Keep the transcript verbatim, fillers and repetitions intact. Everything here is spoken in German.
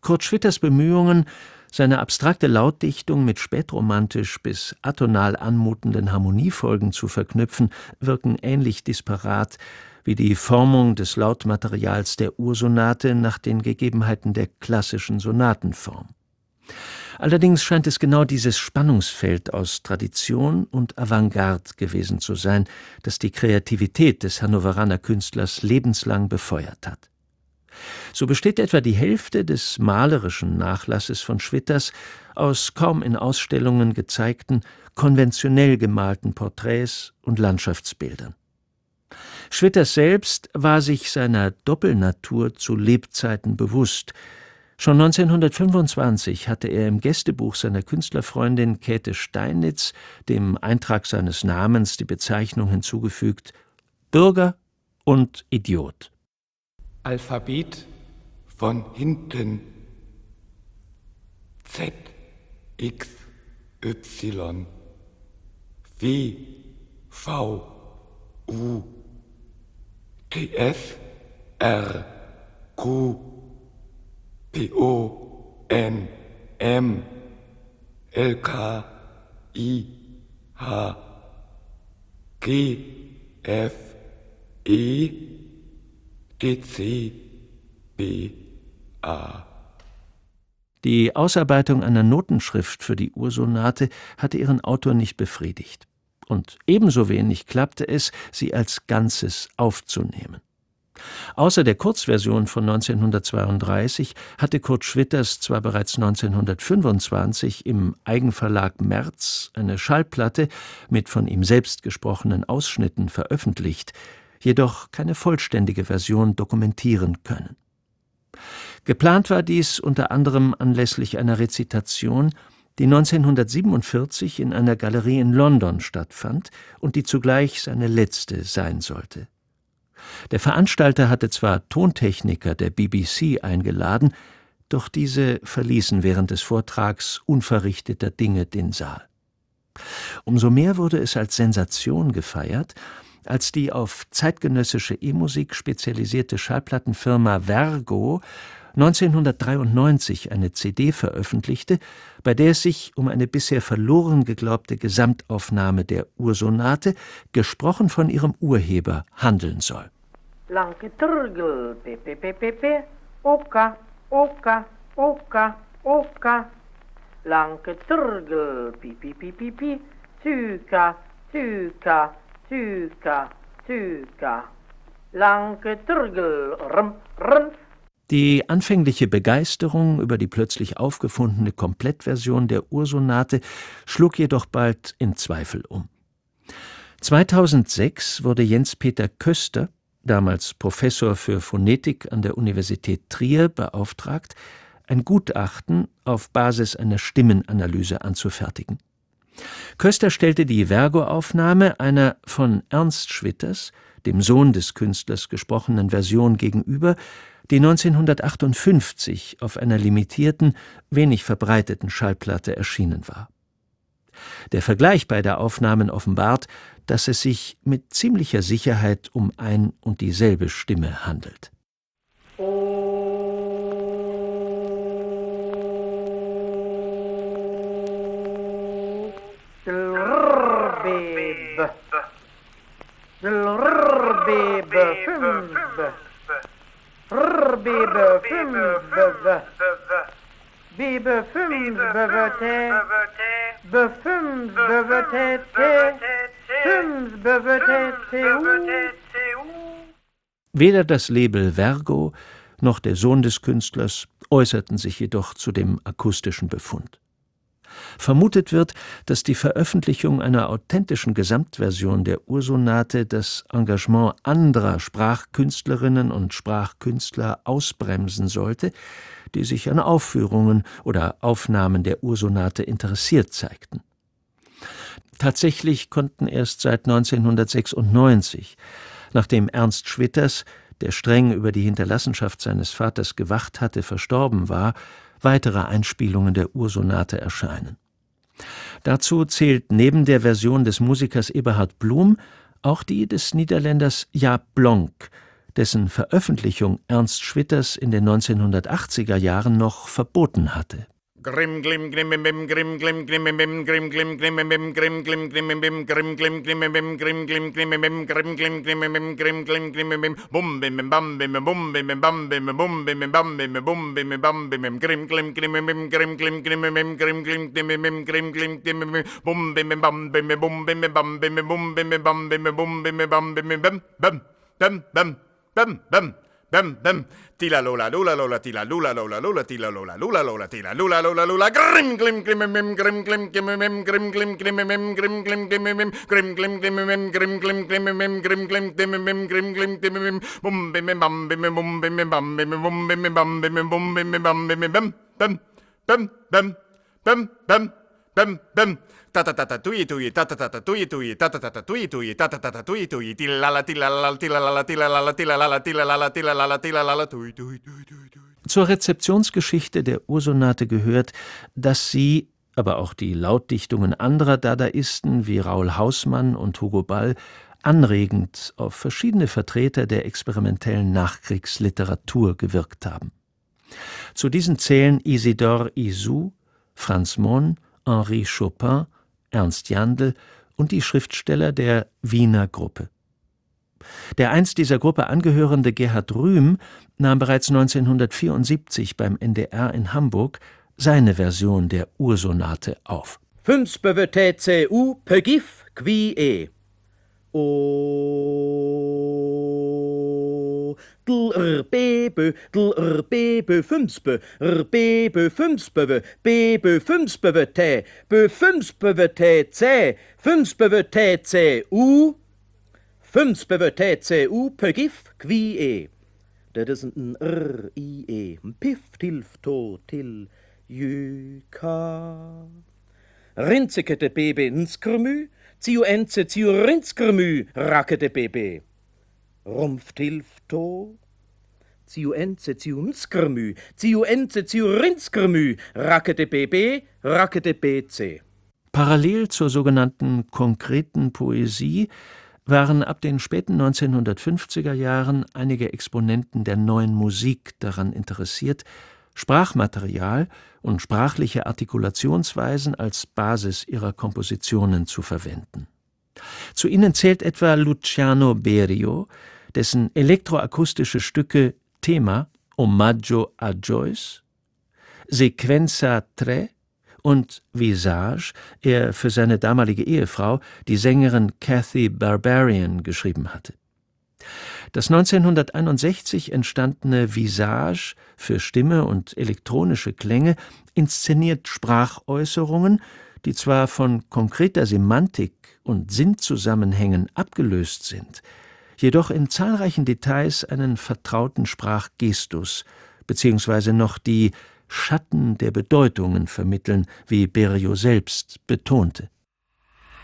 Kurt Schwitters Bemühungen, seine abstrakte Lautdichtung mit spätromantisch bis atonal anmutenden Harmoniefolgen zu verknüpfen, wirken ähnlich disparat wie die Formung des Lautmaterials der Ursonate nach den Gegebenheiten der klassischen Sonatenform. Allerdings scheint es genau dieses Spannungsfeld aus Tradition und Avantgarde gewesen zu sein, das die Kreativität des Hannoveraner Künstlers lebenslang befeuert hat. So besteht etwa die Hälfte des malerischen Nachlasses von Schwitters aus kaum in Ausstellungen gezeigten, konventionell gemalten Porträts und Landschaftsbildern. Schwitters selbst war sich seiner Doppelnatur zu Lebzeiten bewusst. Schon neunzehnhundertfünfundzwanzig hatte er im Gästebuch seiner Künstlerfreundin Käthe Steinitz dem Eintrag seines Namens die Bezeichnung hinzugefügt: Bürger und Idiot. Alphabet von hinten. Z, X, Y, W, V, U, T, S, R, Q, P, O, N, M, L, K, I, H, G, F, E, G, C, B, A. Die Ausarbeitung einer Notenschrift für die Ursonate hatte ihren Autor nicht befriedigt. Und ebenso wenig klappte es, sie als Ganzes aufzunehmen. Außer der Kurzversion von neunzehnhundertzweiunddreißig hatte Kurt Schwitters zwar bereits neunzehnhundertfünfundzwanzig im Eigenverlag Merz eine Schallplatte mit von ihm selbst gesprochenen Ausschnitten veröffentlicht, jedoch keine vollständige Version dokumentieren können. Geplant war dies unter anderem anlässlich einer Rezitation, die neunzehnhundertsiebenundvierzig in einer Galerie in London stattfand und die zugleich seine letzte sein sollte. Der Veranstalter hatte zwar Tontechniker der B B C eingeladen, doch diese verließen während des Vortrags unverrichteter Dinge den Saal. Umso mehr wurde es als Sensation gefeiert, als die auf zeitgenössische E-Musik spezialisierte Schallplattenfirma Vergo neunzehnhundertdreiundneunzig eine C D veröffentlichte, bei der es sich um eine bisher verloren geglaubte Gesamtaufnahme der Ursonate, gesprochen von ihrem Urheber, handeln soll. Lanke Turgel, pepe pepe pe, oka, oka, oka, oka. Lanke Turgel, pipi pipi pi, tuka, tuka, tuka, tuka. Lanke Turgel, rum, rum. Die anfängliche Begeisterung über die plötzlich aufgefundene Komplettversion der Ursonate schlug jedoch bald in Zweifel um. zweitausendsechs wurde Jens-Peter Köster, damals Professor für Phonetik an der Universität Trier, beauftragt, ein Gutachten auf Basis einer Stimmenanalyse anzufertigen. Köster stellte die Vergo-Aufnahme einer von Ernst Schwitters, dem Sohn des Künstlers, gesprochenen Version gegenüber, die neunzehnhundertachtundfünfzig auf einer limitierten, wenig verbreiteten Schallplatte erschienen war. Der Vergleich beider Aufnahmen offenbart, dass es sich mit ziemlicher Sicherheit um ein und dieselbe Stimme handelt. Bebe fünf beve, bebe fünf bevete, be fünf bevete te, fünf bevete tu. Weder das Label Vergo noch der Sohn des Künstlers äußerten sich jedoch zu dem akustischen Befund. Vermutet wird, dass die Veröffentlichung einer authentischen Gesamtversion der Ursonate das Engagement anderer Sprachkünstlerinnen und Sprachkünstler ausbremsen sollte, die sich an Aufführungen oder Aufnahmen der Ursonate interessiert zeigten. Tatsächlich konnten erst seit neunzehnhundertsechsundneunzig, nachdem Ernst Schwitters, der streng über die Hinterlassenschaft seines Vaters gewacht hatte, verstorben war, weitere Einspielungen der Ursonate erscheinen. Dazu zählt neben der Version des Musikers Eberhard Blum auch die des Niederländers Jaap Blonk, dessen Veröffentlichung Ernst Schwitters in den neunzehnhundertachtziger Jahren noch verboten hatte. Grim glim glim bim grim glim glim bim grim glim glim bim grim glim glim bim grim glim glim bim grim glim glim bim grim glim glim bim grim glim glim bim bum bim bam bim bum bim bam bim bum bim bam bim bum bim bam bim grim glim glim bim grim glim glim bim grim glim glim bim grim glim glim bim bum bim bam bim bum bim bam bim bum bim bam bim bum bim bam bim bam bam bam bam bam bam bam bam tila lola lola lola tila lula lola lola tila lola lola lola tila lula lola lola grim glim glim mem grim glim glim mem grim glim glim mem grim glim glim mem grim glim glim mem grim glim glim mem grim glim glim mem grim glim glim mem bum bim bam bim bum bim bam bim bum bim bam bim bum bim bam bim bam bam bam bam bam bam bam bam ta ta ta ta tui tui ta ta ta ta tui tui ta ta ta ta tui tui ta ta ta ta tui tui tilala tilala tilala tilala tilala tilala tilala tilala tui tui tui tui. Zur Rezeptionsgeschichte der Ursonate gehört, dass sie, aber auch die Lautdichtungen anderer Dadaisten wie Raoul Hausmann und Hugo Ball anregend auf verschiedene Vertreter der experimentellen Nachkriegsliteratur gewirkt haben. Zu diesen zählen Isidore Isou, Franz Mohn, Henri Chopin, Ernst Jandl und die Schriftsteller der Wiener Gruppe. Der einst dieser Gruppe angehörende Gerhard Rühm nahm bereits neunzehnhundertvierundsiebzig beim N D R in Hamburg seine Version der Ursonate auf. Fünf T C U Pegif qui e. O dl r b b dl r b b fünfspe r b b fünfspe b b fünfspe t b fünfspe t c fünfspe t c u fünfspe t c u pegif qui e. Det is en r i e pif tilf to til juka. Rinsekete bebe nskrmu ciu ense ciu rinskrmu rakete bebe. Rumpf tilf to ciu ense ciu nskrmu ciu ense ciu rinskrmu rakete bebe rakete bc. Parallel zur sogenannten konkreten Poesie waren ab den späten neunzehnhundertfünfziger Jahren einige Exponenten der neuen Musik daran interessiert, Sprachmaterial und sprachliche Artikulationsweisen als Basis ihrer Kompositionen zu verwenden. Zu ihnen zählt etwa Luciano Berio, dessen elektroakustische Stücke Thema, Omaggio a Joyce, Sequenza tre und Visage er für seine damalige Ehefrau, die Sängerin Kathy Barbarian, geschrieben hatte. Das neunzehnhunderteinundsechzig entstandene Visage für Stimme und elektronische Klänge inszeniert Sprachäußerungen, die zwar von konkreter Semantik und Sinnzusammenhängen abgelöst sind, jedoch in zahlreichen Details einen vertrauten Sprachgestus beziehungsweise noch die Schatten der Bedeutungen vermitteln, wie Berio selbst betonte.